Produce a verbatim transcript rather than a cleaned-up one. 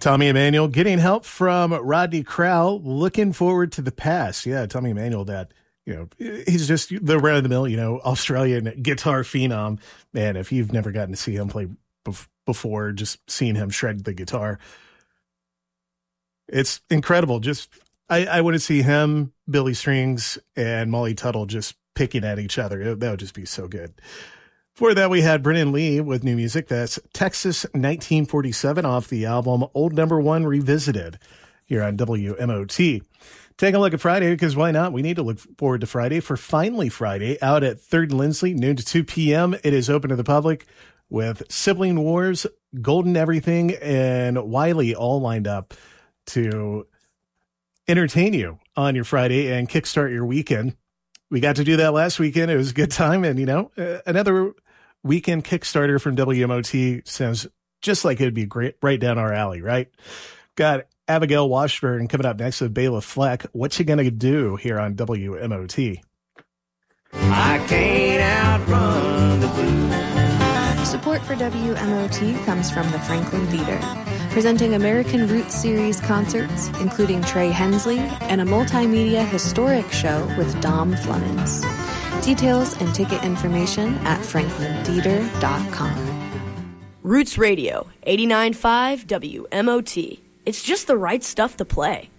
Tommy Emmanuel getting help from Rodney Crowell. Looking forward to the past. Yeah, Tommy Emmanuel, that, you know, he's just the run of the mill, you know, Australian guitar phenom. Man, if you've never gotten to see him play bef- before, just seeing him shred the guitar, it's incredible. Just, I, I want to see him, Billy Strings, and Molly Tuttle just picking at each other. It, that would just be so good. For that, we had Brennan Lee with new music. That's Texas nineteen forty-seven off the album Old Number One Revisited here on W M O T. Take a look at Friday, because why not? We need to look forward to Friday for Finally Friday out at third and Lindsley, noon to two p.m. It is open to the public with Sibling Wars, Golden Everything, and Wiley all lined up to entertain you on your Friday and kickstart your weekend. We got to do that last weekend. It was a good time. And, you know, uh, another weekend Kickstarter from W M O T sounds just like it'd be great, right down our alley, right? Got Abigail Washburn coming up next with Bela Fleck. What you gonna do here on W M O T? I can't outrun the blues. Support for W M O T comes from the Franklin Theater, presenting American Roots Series concerts, including Trey Hensley, and a multimedia historic show with Dom Flemons. Details and ticket information at franklin theater dot com. Roots Radio, eighty-nine point five W M O T. It's just the right stuff to play.